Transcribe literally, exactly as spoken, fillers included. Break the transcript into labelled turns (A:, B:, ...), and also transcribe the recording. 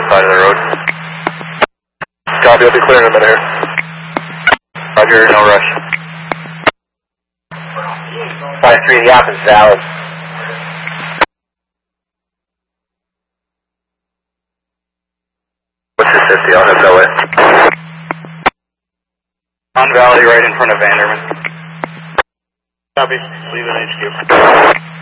A: other side of the road. Copy, I'll be clearing them in here. Roger, no rush.
B: five three, the op is valid.
A: What's this fifty? I'll head that way. On Valley, right in front of Vanderman. Copy, leave in H Q.